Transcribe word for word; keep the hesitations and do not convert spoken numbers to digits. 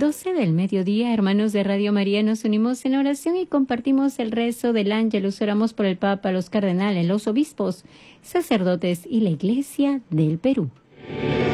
doce del mediodía, hermanos de Radio María, nos unimos en oración y compartimos el rezo del Ángelus. Oramos por el Papa, los cardenales, los obispos, sacerdotes y la Iglesia del Perú.